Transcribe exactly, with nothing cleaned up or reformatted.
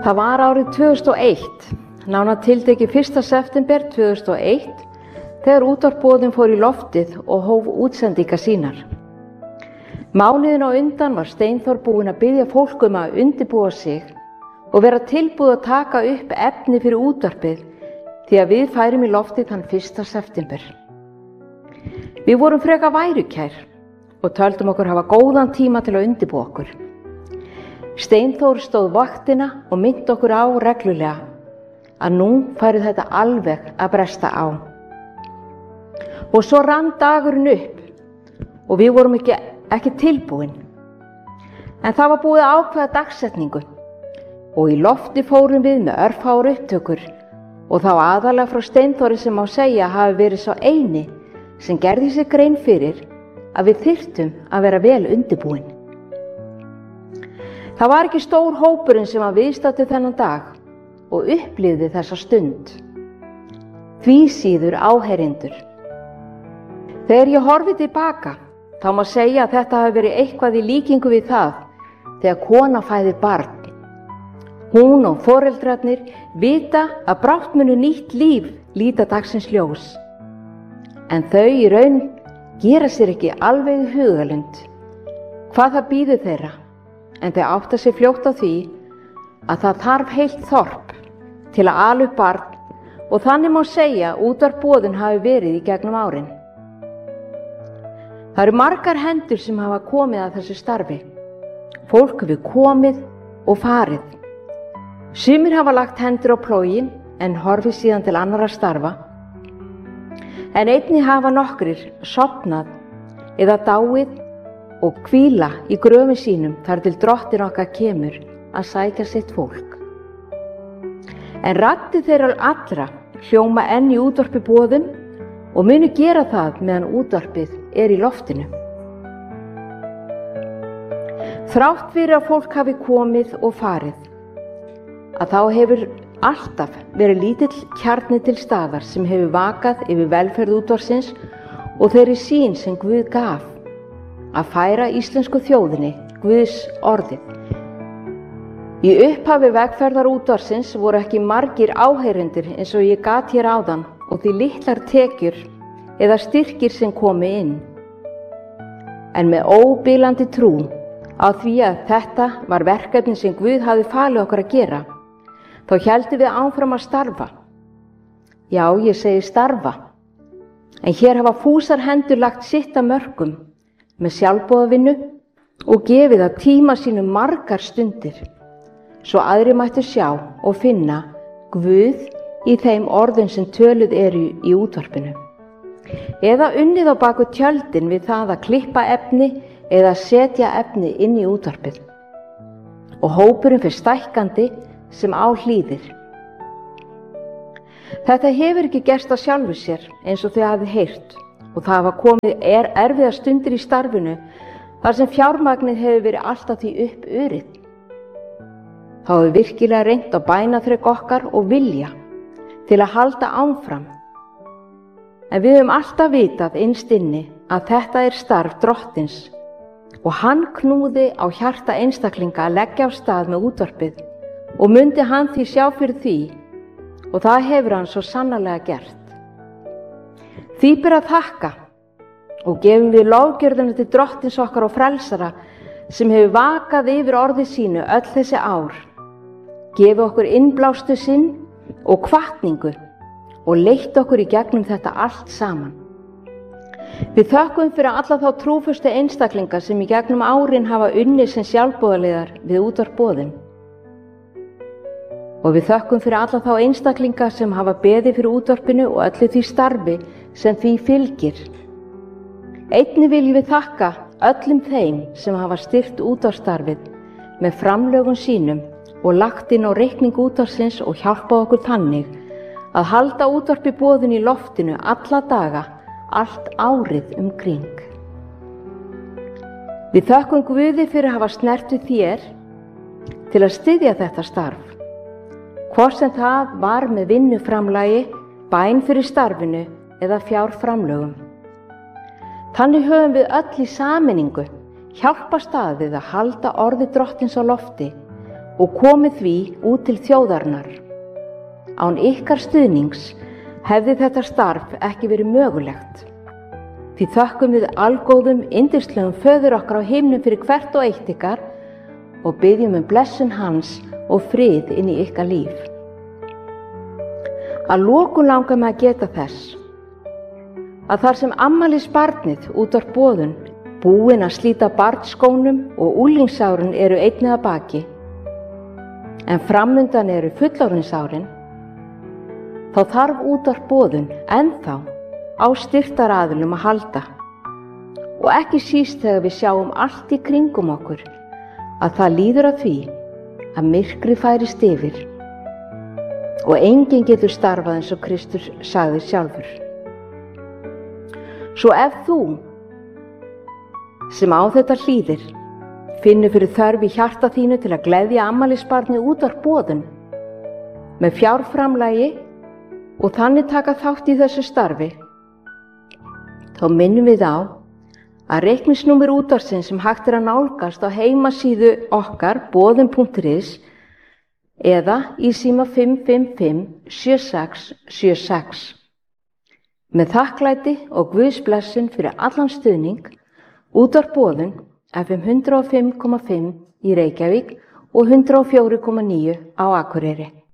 Það var árið tvö þúsund og eitt, nánar tiltekið fyrsta september tvö þúsund og eitt, þegar útvarpsboðin fór í loftið og hóf útsendingar sínar. Mánuðinn á undan var Steinþór búinn að biðja fólk um að undirbúa sig og vera tilbúið að taka upp efni fyrir útvarpið því að við færum í loftið þann fyrsta september. Við vorum freka værukær og töldum okkur hafa góðan tíma til að undirbúa okkur. Steinþór stóð vaktina og minnt okkur á reglulega að nú færi þetta alveg að bresta á. Og svo rann dagurinn upp og við vorum ekki, ekki tilbúin. En það var búið að ákveða dagsetningu og í lofti fórum við með örfáar upptökur og þá aðalega frá Steinþóri sem má segja hafi verið sá eini sem gerði sér grein fyrir að við þyrftum að vera vel undirbúin. Það var ekki stór hópurinn sem að viðstaddi þennan dag og upplifði þessa stund. Því síður áheyrendur. Þegar ég horfi tilbaka, þá má segja að þetta hafi verið eitthvað í líkingu við það þegar kona fæðir barn. Hún og foreldrarnir vita að brátt munu nýtt líf líta dagsins ljós. En þau í raun gera sér ekki alveg í hugalund hvað það býður þeirra, en þau átta sig fljótt á því að það þarf heilt þorp til að ala upp barn og þannig má segja að útvarpsboðin hafi verið í gegnum árin. Það eru margar hendur sem hafa komið að þessu starfi. Fólk hefur komið og farið. Sumir hafa lagt hendur á plóginn en horfið síðan til annarra starfa. En einnig hafa nokkrir sofnað eða dáið og hvíla í gröfum sínum þar til Drottinn okkar kemur að sækja sitt fólk. En raddir þeirra allra hljóma enn í útvarpsboðum og munu gera það meðan útvarpið er í loftinu. Þrátt fyrir að fólk hafi komið og farið, að þá hefur alltaf verið lítill kjarni til staðar sem hefur vakað yfir velferð útvarpsins og þeirri sýn sem Guð gaf að færa íslensku þjóðinni Guðs orðið. Í upphafi vegferðar útvarpsins voru ekki margir áheyrendur eins og ég gat hér áðan og því litlar tekjur eða styrkir sem komi inn. En með óbilandi trú á því að þetta var verkefni sem Guð hafði falið okkur að gera, þá héldum við áfram að starfa. Já, ég segi starfa. En hér hafa fúsar hendur lagt sitt að mörkum með sjálfboðavinnu og gefið að tíma sínum margar stundir, svo aðrir mættu sjá og finna Guð í þeim orðum sem töluð eru í útvarpinu. Eða unnið á baku tjöldin við það að klippa efni eða setja efni inn í útvarpið. Og hópurinn fer stækkandi sem á hlýðir. Þetta hefur ekki gerst að sjálfu sér eins og þau hafið heyrt og það hafa komið er erfiða stundir í starfinu þar sem fjármagnið hefur verið alltaf því upp urið. Þá hefur virkilega reynt á bænaþrek okkar og vilja til að halda áfram. En við höfum alltaf vitað innst inni að þetta er starf Drottins og hann knúði á hjarta einstaklinga að leggja af stað með útvarpið og mundi hann því sjá fyrir því og það hefur hann svo sannarlega gert. Því ber að þakka og gefum við lofgjörðina til Drottins okkar og frelsara sem hefur vakað yfir orði sínu öll þessi ár, gefið okkur innblástu sinn og hvatningu og leitt okkur í gegnum þetta allt saman. Við þökkum fyrir alla þá trúföstu einstaklinga sem í gegnum árin hafa unnið sem sjálfboðaliðar við útvarpsboðin. Og við þökkum fyrir alla þá einstaklinga sem hafa beðið fyrir útvarpinu og öllu því starfi sem því fylgir. Einnig viljum við þakka öllum þeim sem hafa styrkt útvarpsstarfið með framlögum sínum og lagt inn á reikning útvarpsins og hjálpað okkur þannig að halda útvarpsboðin í loftinu alla daga, allt árið um kring. Við þökkum Guði fyrir að hafa snert við þér til að styðja þetta starf. Hvort sem það var með vinnuframlagi, bæn fyrir starfinu eða fjárframlögum. Þannig höfum við öll í sameiningu hjálpast að við að halda orði Drottins á lofti og komið því út til þjóðarinnar. Án ykkar stuðnings hefði þetta starf ekki verið mögulegt. Því þökkum við algóðum, yndislegum föður okkar á himnum fyrir hvert og eitt ykkar og byggjum um blessun hans og frið inn í ykkar líf. Að lokum langar mig að geta þess að þar sem afmælisbarnið út af boðun, búin að slíta barnsskónum og úlingsárin eru einnig að baki, en framundan eru fullorðinsárin, þá þarf út af boðun ennþá á styrktaraðilum að halda. Og ekki síst þegar við sjáum allt í kringum okkur að það líður að því að myrkrið færist yfir og enginn getur starfað eins og Kristur sagði sjálfur. Svo ef þú, sem á þetta hlýðir, finnur fyrir þörf í hjarta þínu til að gleðja afmælisbarnið út af boðun með fjárframlagi og þannig taka þátt í þessu starfi, þá minnum við á að reikningsnúmer útvarpsins sem hægt er að nálgast á heimasíðu okkar boðun punktur is eða í síma fimm fimm fimm sjö sex sjö sex. Með þakklæti og Guðs blessun fyrir allan stuðning, útvarp boðun F M hundrað og fimm komma fimm í Reykjavík og hundrað og fjögur komma níu á Akureyri.